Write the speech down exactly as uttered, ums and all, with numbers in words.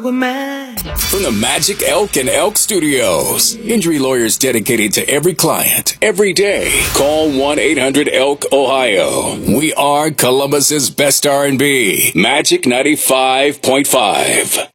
With mine. From the Magic Elk and Elk Studios, injury lawyers dedicated to every client, every day. Call one eight hundred elk ohio. We are Columbus's best R and B. Magic ninety-five point five.